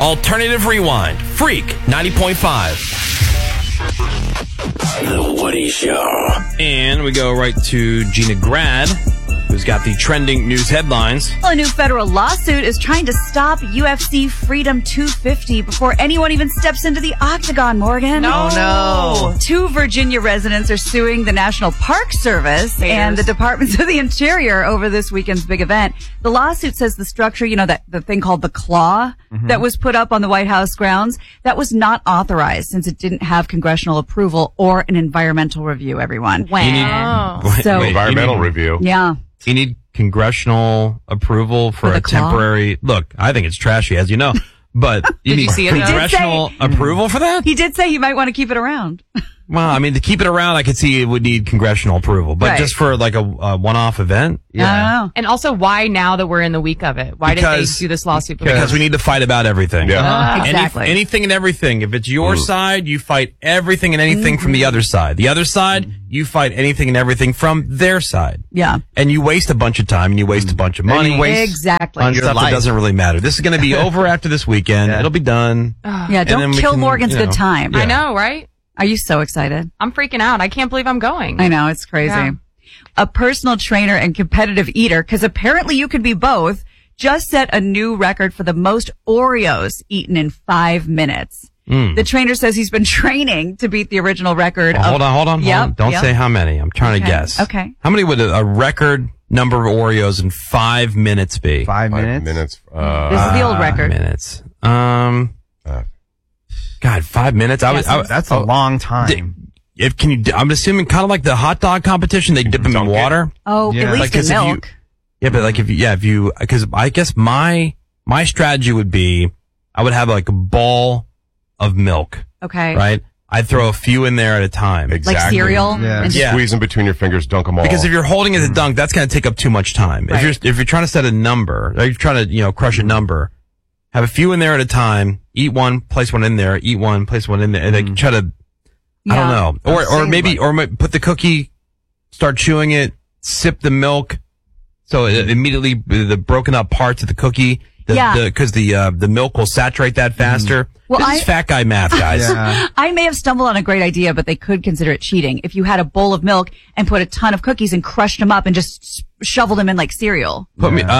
Alternative Rewind. Freak 90.5. The Woody Show. And we go right to Gina Grad, who's got the trending news headlines. A new federal lawsuit is trying to stop UFC Freedom 250 before anyone even steps into the octagon, Morgan. No. 2 Virginia residents are suing the National Park Service and the Departments of the Interior over this weekend's big event. The lawsuit says the structure, that the thing called the claw that was put up on the White House grounds, that was not authorized since it didn't have congressional approval or an environmental review, everyone. Wow. Environmental review. Yeah. You need congressional approval for the a claw? temporary... Look, I think it's trashy, as you know. But you need see it, though? congressional approval for that? He did say he might want to keep it around. Well, I mean, to keep it around, I could see it would need congressional approval. But Right. just for like a one-off event? I don't know. And also, why now that we're in the week of it? Why did they do this lawsuit? Because we need to fight about everything. Yeah. Exactly. Anything and everything. If it's your side, you fight everything and anything from the other side. The other side, you fight anything and everything from their side. Yeah. And you waste a bunch of time and you waste a bunch of money. Exactly. On your stuff that life. doesn't really matter. This is going to be over after this weekend. Yeah. It'll be done. Yeah, then don't we kill can, Morgan's good time. I know, right? Are you so excited? I'm freaking out. I can't believe I'm going. I know, it's crazy. Yeah. A personal trainer and competitive eater, because apparently you could be both, just set a new record for the most Oreos eaten in 5 minutes. The trainer says he's been training to beat the original record. Hold on. Yep, Don't yep. say how many. I'm trying to guess. Okay. How many would a record number of Oreos in 5 minutes be? 5 minutes. 5 minutes. This is the old record. Minutes. God, 5 minutes. That's a long time. I'm assuming kind of like the hot dog competition. They dip them in Dunk it. water. Oh, Yeah. at least Like, in 'cause if you- milk. Yeah, but like because I guess my strategy would be I would have like a ball of milk, Okay. right? I'd throw a few in there at a time. Exactly. Like cereal. Yeah. And Yeah. Squeeze them between your fingers, dunk them all. Because if you're holding it to dunk, that's going to take up too much time. Right. If you're trying to set a number, or you're trying to crush a number, have a few in there at a time. Eat one, place one in there. Eat one, place one in there, and then try to. I don't know, or maybe put the cookie, start chewing it, sip the milk, so it immediately the broken up parts of the cookie. Because the milk will saturate that faster. Well, this is fat guy math, guys. Yeah. I may have stumbled on a great idea, but they could consider it cheating. If you had a bowl of milk and put a ton of cookies and crushed them up and just shoveled them in like cereal. Put me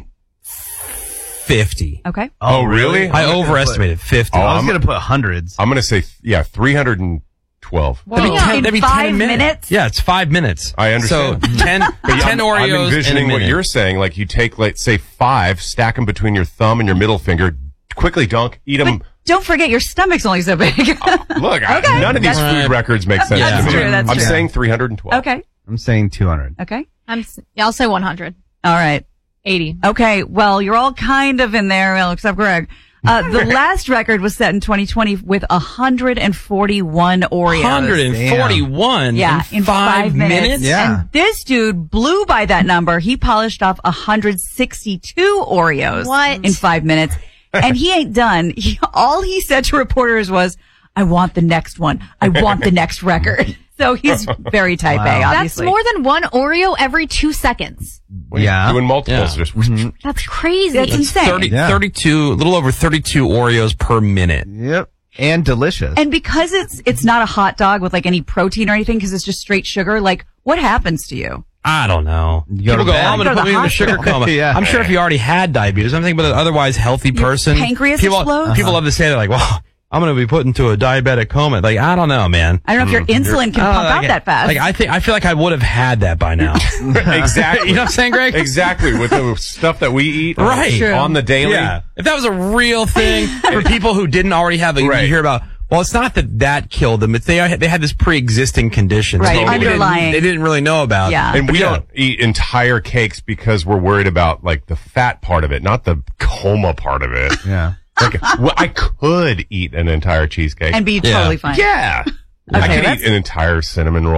50. Okay. Oh, really? I overestimated 50. I was going to put hundreds. I'm going to say, 312. That'd be 10, In that'd be 5 10 minutes? Yeah, it's 5 minutes. I understand. So 10 I'm Oreos envisioning in a what minute. you're saying. Like you take, let's say 5, stack them between your thumb and your middle finger, quickly dunk, eat them. Don't forget your stomach's only so big. Look, Okay. none of these food records make sense That's to me. true, that's I'm true. saying 312. Okay. I'm saying 200. Okay. I'll say 100. All right. 80. Okay. Well, you're all kind of in there, well, except Greg. The last record was set in 2020 with 141 Oreos. 141 Yeah, in 5 minutes? Yeah. And this dude blew by that number. He polished off 162 Oreos What? in 5 minutes. And he ain't done. All he said to reporters was, I want the next one. I want the next record. So he's very type A, Wow. That's obviously. more than one Oreo every 2 seconds. When you're Yeah. doing multiples, Yeah. just That's crazy. That's insane. 30, Yeah. 32, a little over 32 Oreos per minute. Yep. And delicious. And because it's not a hot dog with like any protein or anything, because it's just straight sugar, like what happens to you? I don't know. You go to People go, bed. oh, I'm going Go to to put me the in the sugar hospital. coma. Yeah. I'm sure if you already had diabetes, I'm thinking about an otherwise healthy person. pancreas people, explodes? People love to say, they're like, well, I'm going to be put into a diabetic coma. Like, I don't know, man. I don't know if your insulin can pump out that fast. Like, I feel like I would have had that by now. exactly. You know what I'm saying, Greg? Exactly. With the stuff that we eat Right. True. on the daily. Yeah. If that was a real thing for people who didn't already have it, Right. you hear about, well, it's not that killed them. It's they had this pre-existing condition. Right, that underlying. They didn't really know about. Yeah. And we Yeah. don't eat entire cakes because we're worried about like the fat part of it, not the coma part of it. yeah. Like, well, I could eat an entire cheesecake. and be totally fine. yeah. I Okay, could that's- eat an entire cinnamon roll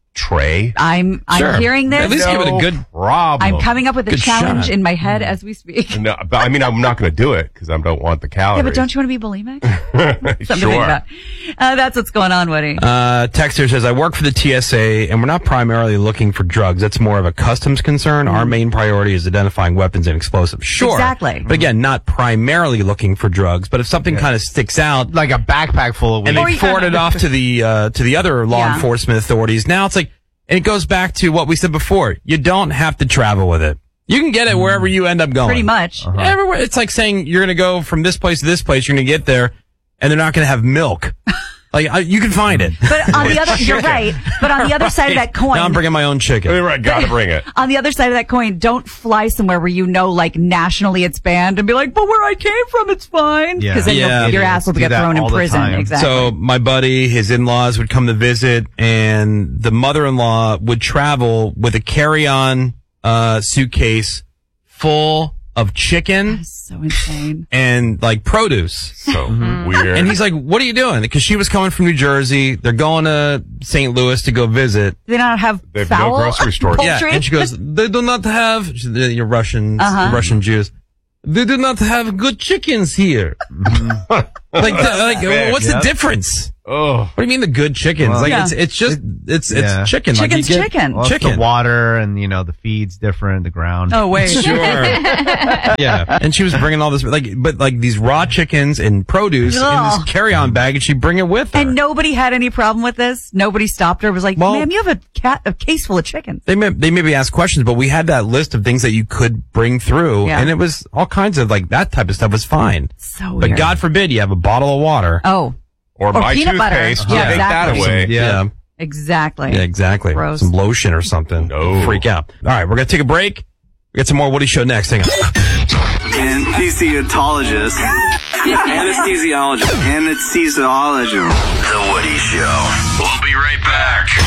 tray? I'm hearing this. At least give it a good problem. I'm coming up with a Good challenge shot. in my head as we speak. No, but I mean, I'm not going to do it because I don't want the calories. Yeah, but don't you want to be bulimic? Something to think Sure. about. That's what's going on, Woody. Texter says, I work for the TSA and we're not primarily looking for drugs. That's more of a customs concern. Our main priority is identifying weapons and explosives. Sure. Exactly. But again, not primarily looking for drugs. But if something kind of sticks out Like a backpack full of weed. and they forward it off to the other law Yeah. enforcement authorities, now it's like, and it goes back to what we said before. You don't have to travel with it. You can get it wherever you end up going. Pretty much. Everywhere. It's like saying you're going to go from this place to this place. You're going to get there and they're not going to have milk. Like, you can find it. But on the other, you're right. But on the other side of that coin, Now I'm bringing my own chicken. Right, gotta bring it. on the other side of that coin, don't fly somewhere where you know, like, nationally it's banned and be like, but where I came from, it's fine. Yeah. Because then Yeah. your ass will Do get that thrown in all the prison. time. Exactly. So my buddy, his in-laws would come to visit and the mother-in-law would travel with a carry-on, suitcase full of chicken so insane. and like produce. So weird. And he's like, what are you doing? Because she was coming from New Jersey. They're going to St. Louis to go visit. Do they not have They have no fowl grocery store. poultry? Yeah. And she goes, they do not have, you're Russians, Russian Jews. They do not have good chickens here. Like, what's the difference? Oh, What do you mean the good chickens? Well, Like Yeah. it's just it's Yeah. chicken. Like, Chicken's you get chicken. Well, it's chicken. the water and, the feed's different, the ground. Oh, wait. Sure. Yeah. And she was bringing all this but these raw chickens and produce in Ugh. this carry-on bag, and she'd bring it with her. And nobody had any problem with this? Nobody stopped her? Was like, Well- ma'am, you have a case full of chickens. They maybe asked questions, but we had that list of things that you could bring through, Yeah. and it was all kinds of like that type of stuff was fine. So But weird. God forbid you have a bottle of water. Oh, or my peanut butter. toothpaste. Yeah, Take that exactly. away. Yeah. exactly. Yeah, exactly. Gross. Some lotion or something. No. Freak out. All right, we're going to take a break. We got some more Woody Show next. Hang on. Anesthesiologist. Anesthesiologist. The Woody Show. We'll be right back.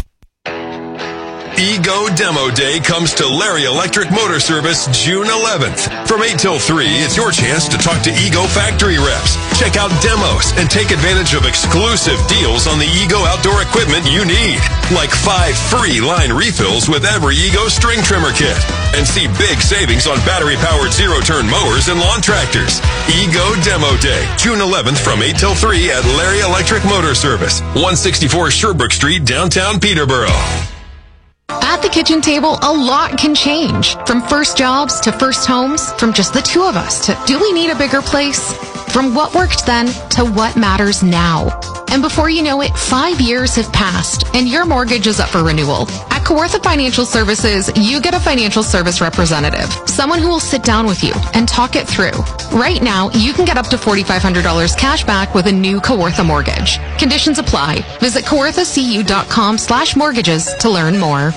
Ego Demo Day comes to Larry Electric Motor Service June 11th. From 8 till 3, it's your chance to talk to Ego factory reps, check out demos, and take advantage of exclusive deals on the Ego outdoor equipment you need, like 5 free line refills with every Ego string trimmer kit, and see big savings on battery-powered zero-turn mowers and lawn tractors. Ego Demo Day, June 11th from 8 till 3 at Larry Electric Motor Service, 164 Sherbrooke Street, downtown Peterborough. At the kitchen table, a lot can change. From first jobs to first homes, from just the two of us to do we need a bigger place? From what worked then to what matters now. And before you know it, 5 years have passed and your mortgage is up for renewal. At Kawartha Financial Services, you get a financial service representative, someone who will sit down with you and talk it through. Right now, you can get up to $4,500 cash back with a new Kawartha mortgage. Conditions apply. Visit kawarthacu.com/mortgages to learn more.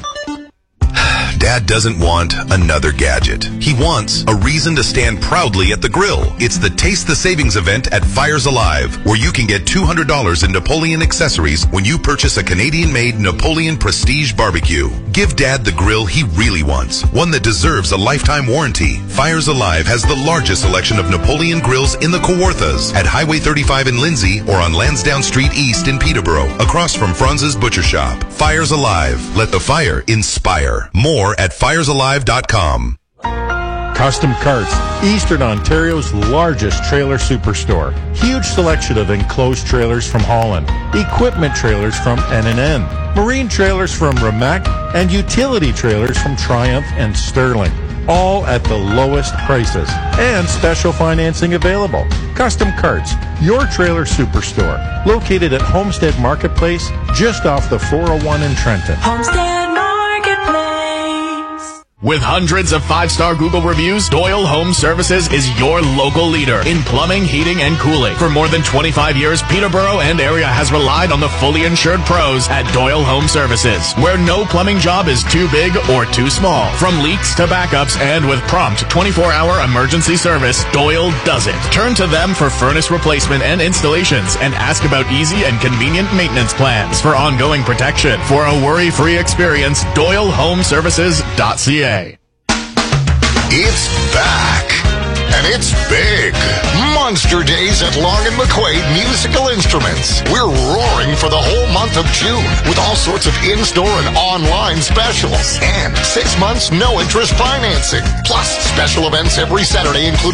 Dad doesn't want another gadget. He wants a reason to stand proudly at the grill. It's the Taste the Savings event at Fires Alive, where you can get $200 in Napoleon accessories when you purchase a Canadian-made Napoleon Prestige barbecue. Give Dad the grill he really wants, one that deserves a lifetime warranty. Fires Alive has the largest selection of Napoleon grills in the Kawarthas at Highway 35 in Lindsay or on Lansdowne Street East in Peterborough, across from Franz's Butcher Shop. Fires Alive. Let the fire inspire. More at firesalive.com. Custom Carts, Eastern Ontario's largest trailer superstore. Huge selection of enclosed trailers from Holland, equipment trailers from N&N, marine trailers from Remac, and utility trailers from Triumph and Sterling. All at the lowest prices and special financing available. Custom Carts, your trailer superstore, located at Homestead Marketplace, just off the 401 in Trenton. Homestead Marketplace. With hundreds of 5-star Google reviews, Doyle Home Services is your local leader in plumbing, heating, and cooling. For more than 25 years, Peterborough and area has relied on the fully insured pros at Doyle Home Services, where no plumbing job is too big or too small. From leaks to backups and with prompt 24-hour emergency service, Doyle does it. Turn to them for furnace replacement and installations and ask about easy and convenient maintenance plans for ongoing protection. For a worry-free experience, DoyleHomeservices.ca. It's back. And it's big. Monster Days at Long & McQuaid Musical Instruments. We're roaring for the whole month of June with all sorts of in-store and online specials. And 6 months, no interest financing. Plus, special events every Saturday, including